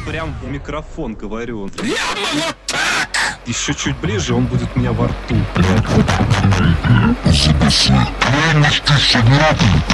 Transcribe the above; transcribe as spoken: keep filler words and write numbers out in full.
прям в микрофон говорю. Прям вот так! Еще чуть ближе, он будет у меня во рту.